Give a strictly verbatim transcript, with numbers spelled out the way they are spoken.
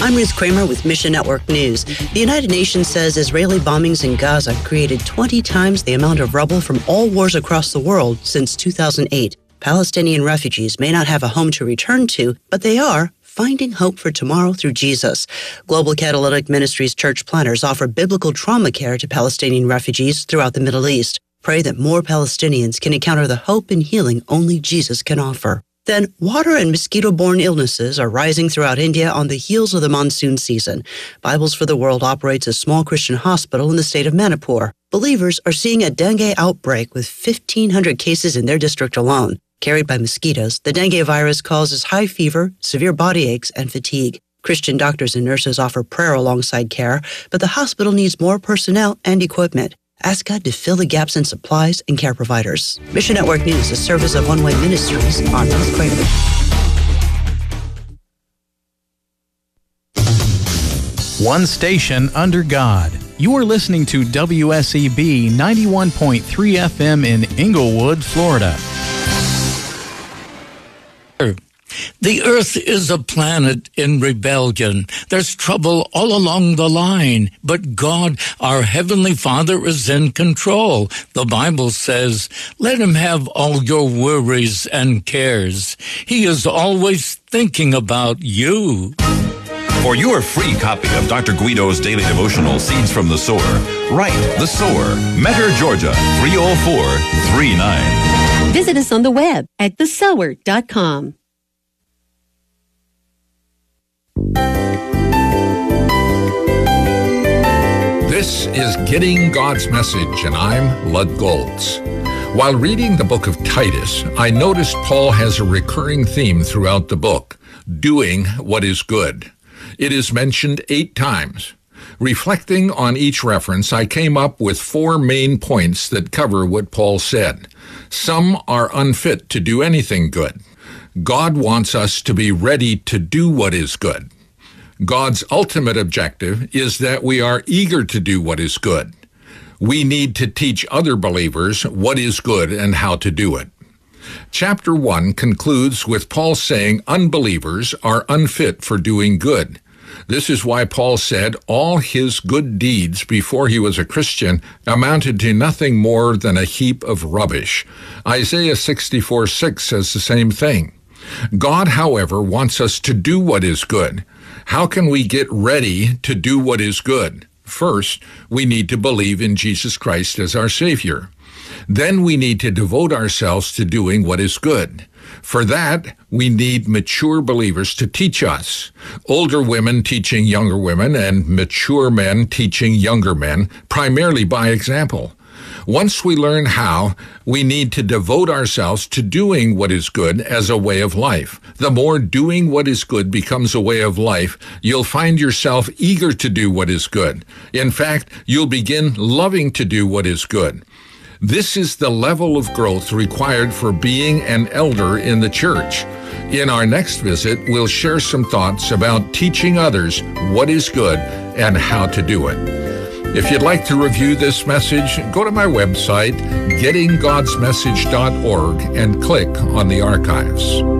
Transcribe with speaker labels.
Speaker 1: I'm Ruth Kramer with Mission Network News. The United Nations says Israeli bombings in Gaza created twenty times the amount of rubble from all wars across the world since two thousand eight. Palestinian refugees may not have a home to return to, but they are finding hope for tomorrow through Jesus. Global Catalytic Ministries church planners offer biblical trauma care to Palestinian refugees throughout the Middle East. Pray that more Palestinians can encounter the hope and healing only Jesus can offer. Then, water and mosquito-borne illnesses are rising throughout India on the heels of the monsoon season. Bibles for the World operates a small Christian hospital in the state of Manipur. Believers are seeing a dengue outbreak with fifteen hundred cases in their district alone. Carried by mosquitoes, the dengue virus causes high fever, severe body aches, and fatigue. Christian doctors and nurses offer prayer alongside care, but the hospital needs more personnel and equipment. Ask God to fill the gaps in supplies and care providers. Mission Network News, a service of One Way Ministries. I'm Ruth Kramer.
Speaker 2: One station under God. You are listening to W S E B ninety-one point three F M in Inglewood, Florida.
Speaker 3: The Earth is a planet in rebellion. There's trouble all along the line, but God, our Heavenly Father, is in control. The Bible says, let Him have all your worries and cares. He is always thinking about you.
Speaker 4: For your free copy of Doctor Guido's daily devotional, Seeds from the Sower, write The Sower, Metter, Georgia, three oh four three nine.
Speaker 5: Visit us on the web at the sower dot com.
Speaker 6: This is Getting God's Message, and I'm Lud Goltz. While reading the book of Titus, I noticed Paul has a recurring theme throughout the book, doing what is good. It is mentioned eight times. Reflecting on each reference, I came up with four main points that cover what Paul said. Some are unfit to do anything good. God wants us to be ready to do what is good. God's ultimate objective is that we are eager to do what is good. We need to teach other believers what is good and how to do it. Chapter one concludes with Paul saying unbelievers are unfit for doing good. This is why Paul said all his good deeds before he was a Christian amounted to nothing more than a heap of rubbish. Isaiah sixty-four six says the same thing. God, however, wants us to do what is good. How can we get ready to do what is good? First, we need to believe in Jesus Christ as our Savior. Then we need to devote ourselves to doing what is good. For that, we need mature believers to teach us. Older women teaching younger women and mature men teaching younger men, primarily by example. Once we learn how, we need to devote ourselves to doing what is good as a way of life. The more doing what is good becomes a way of life, you'll find yourself eager to do what is good. In fact, you'll begin loving to do what is good. This is the level of growth required for being an elder in the church. In our next visit, we'll share some thoughts about teaching others what is good and how to do it. If you'd like to review this message, go to my website, getting gods message dot org, and click on the archives.